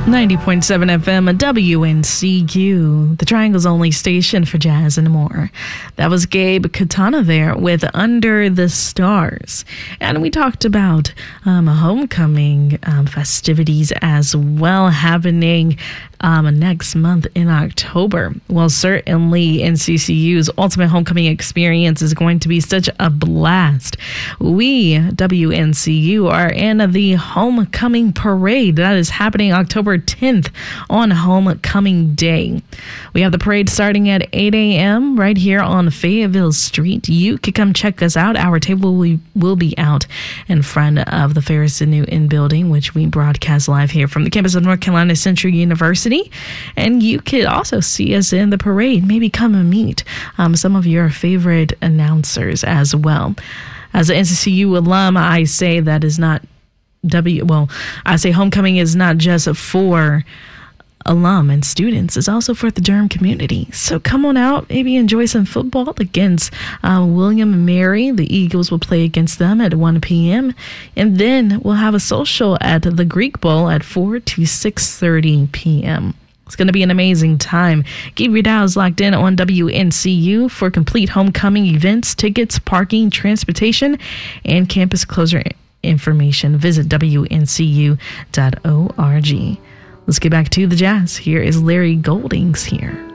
90.7 FM, WNCU, the Triangle's only station for jazz and more. That was Gabe Katana there with Under the Stars. And we talked about homecoming festivities as well happening next month in October. Well, certainly NCCU's Ultimate Homecoming Experience is going to be such a blast. We, WNCU, are in the Homecoming Parade. That is happening October 10th on Homecoming Day. We have the parade starting at 8 a.m. right here on Fayetteville Street. You can come check us out. Our table will be out in front of the Ferris and Newton building, which we broadcast live here from the campus of North Carolina Central University. And you could also see us in the parade. Maybe come and meet some of your favorite announcers as well. As an NCCU alum, I say that is not I say homecoming is not just for alum and students, it's also for the Durham community. So come on out, maybe enjoy some football against William and Mary. The Eagles will play against them at 1 p.m. And then we'll have a social at the Greek Bowl at 4 to 6:30 p.m. It's going to be an amazing time. Keep your dials locked in on WNCU for complete homecoming events, tickets, parking, transportation, and campus closure information. Visit WNCU.org. Let's get back to the jazz. Here is Larry Goldings here.